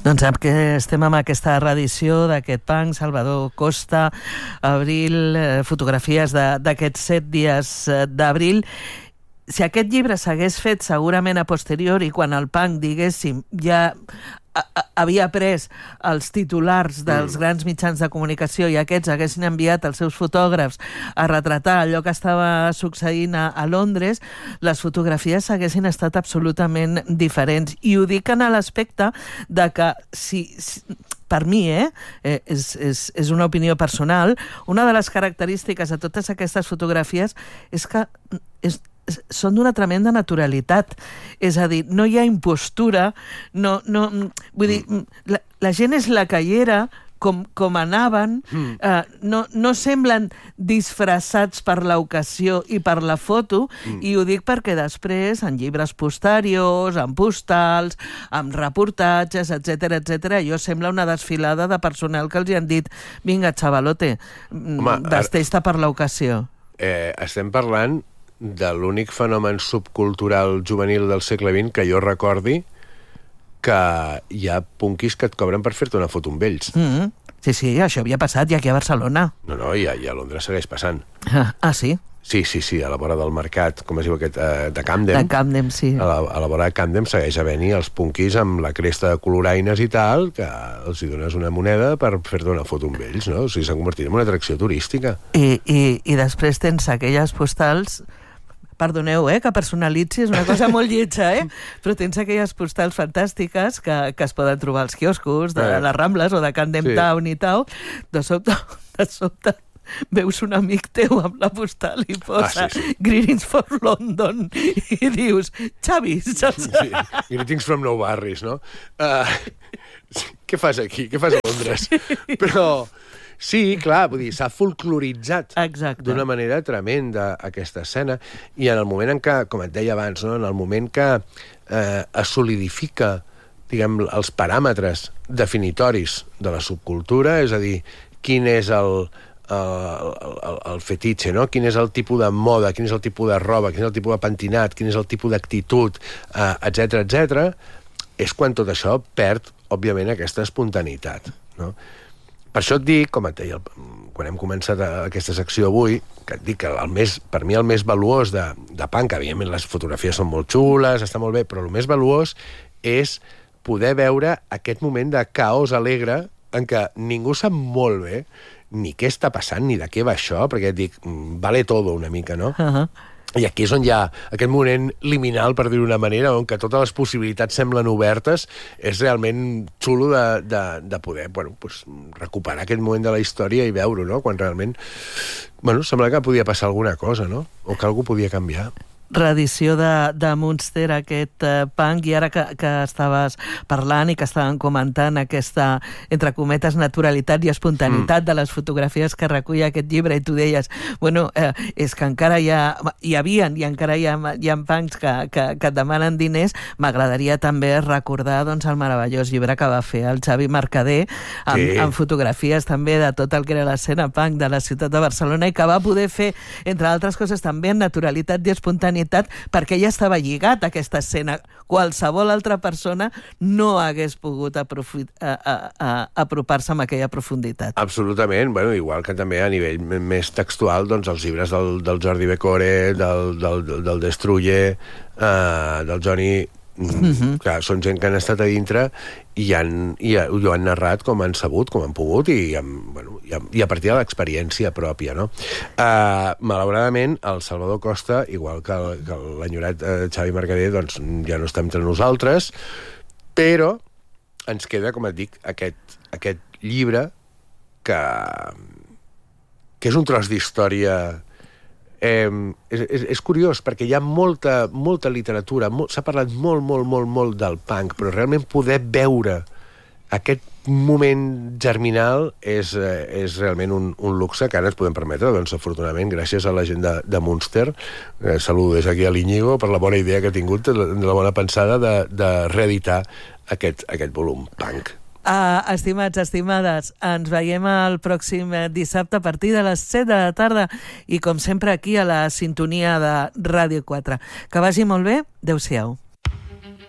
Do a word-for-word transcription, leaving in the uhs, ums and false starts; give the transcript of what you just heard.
Doncs sap que estem amb aquesta reedició d'aquest punk, Salvador Costa, Abril, eh, fotografies d'aquests set dies d'abril. Si aquest llibre s'hagués fet segurament a posteriori, quan el punk, diguéssim, ja havia pres els titulars dels grans mitjans de comunicació i aquests haguessin enviat els seus fotògrafs a retratar allò que estava succeint a, a Londres, les fotografies haguessin estat absolutament diferents. I ho dic en l'aspecte de que si... si per mi, eh, és, és, és una opinió personal, una de les característiques de totes aquestes fotografies és que és, són d'una tremenda naturalitat. És a dir, no hi ha impostura, no, no, vull dir, la, la gent és la que hi era, com, com anaven, mm. eh, no, no semblen disfressats per l'ocasió i per la foto, mm. i ho dic perquè després, en llibres posteriors, en postals, en reportatges, etcètera, etcètera, allò sembla una desfilada de personal que els hi han dit vinga, xavalote, vesteix-te per l'ocasió. Eh, estem parlant de l'únic fenomen subcultural juvenil del segle vint que jo recordi que hi ha punquis que et cobren per fer-te una foto amb ells. Mm-hmm. Sí, sí, això havia passat ja aquí a Barcelona. No, no, i a, i a Londres segueix passant. Ah, ah, sí? Sí, sí, sí, a la vora del mercat, com es diu aquest, uh, de Camden. De Camden, sí. A la, a la vora de Camden segueix havent-hi els punquis amb la cresta de coloraines i tal, que els hi dones una moneda per fer-te una foto amb ells, no? O sigui, s'han convertit en una atracció turística. I, i, i després tens aquelles postals... Perdoneu, eh, que personalitzi, és una cosa molt lletja, eh? Però tens aquelles postals fantàstiques que, que es poden trobar als quioscos de eh. les Rambles o de Camden sí. Town i tal. De sobte, de sobte veus un amic teu amb la postal i posa ah, sí, sí. Greetings for London i dius, Xavi, saps? Sí, Greetings from Nou Barris, no? Uh, què fas aquí? Què fas a Londres? Però... Sí, clar, vull dir, s'ha folcloritzat d'una manera tremenda aquesta escena, i en el moment en què, com et deia abans, no? En el moment que eh, es solidifica, diguem, els paràmetres definitoris de la subcultura, és a dir, quin és el, el, el, el fetitxe, no? Quin és el tipus de moda, quin és el tipus de roba, quin és el tipus de pentinat, quin és el tipus d'actitud, eh, etcètera, etcètera, és quan tot això perd, òbviament, aquesta espontaneïtat, no? Per això et dic, com et deia, quan hem començat aquesta secció avui, que et dic que el més, per mi el més valuós de, de punk, evidentment les fotografies són molt xules, està molt bé, però el més valuós és poder veure aquest moment de caos alegre en què ningú sap molt bé ni què està passant, ni de què va això, perquè et dic, vale todo una mica, no? Uh-huh. I aquí és on hi ha aquest moment liminal, per dir-ho d'una manera, on que totes les possibilitats semblen obertes, és realment xulo de, de, de poder bueno, pues, recuperar aquest moment de la història i veure-ho, no? Quan realment bueno, sembla que podia passar alguna cosa, no? O que algú podia canviar. Reedició de, de Munster, aquest uh, punk, i ara que, que estaves parlant i que estaven comentant aquesta, entre cometes, naturalitat i espontaneïtat mm. de les fotografies que recull aquest llibre, i tu deies, bueno, eh, és que encara hi ha, hi havien i encara hi ha, hi ha punks que, que, que et demanen diners. M'agradaria també recordar doncs, el meravellós llibre que va fer el Xavi Mercader amb, sí. amb fotografies també de tot el que era l'escena punk de la ciutat de Barcelona, i que va poder fer, entre altres coses, també en naturalitat i espontaneïtat, perquè ja estava lligat a aquesta escena. Qualsevol altra persona no hagués pogut aprofit, a, a, a, apropar-se amb aquella profunditat. Absolutament. Bueno, igual que també a nivell més textual, doncs els llibres del, del Jordi Becore, del, del, del Destruye, uh, del Johnny... Mm-hmm. Clar, són gent que han estat a dintre i, han, i, i ho han narrat com han sabut, com han pogut, i, amb, bueno, i, amb, i a partir de l'experiència pròpia, no? Uh, malauradament, el Salvador Costa, igual que, el, que l'enyorat uh, Xavi Mercader, doncs ja no està entre nosaltres, però ens queda, com et dic, aquest, aquest llibre que, que és un tros d'història. Eh, és, és, és curiós, perquè hi ha molta, molta literatura, molt, s'ha parlat molt, molt, molt, molt del punk, però realment poder veure aquest moment germinal és, eh, és realment un, un luxe que ara ens podem permetre, doncs, afortunadament, gràcies a la gent de, de Munster. Eh, saludo des aquí a l'Iñigo per la bona idea que ha tingut, la, la bona pensada de, de reeditar aquest, aquest volum punk. Uh, estimats, estimades, ens veiem el pròxim dissabte a partir de les set de la tarda i com sempre aquí a la sintonia de Ràdio quatre. Que vagi molt bé, adeu-siau.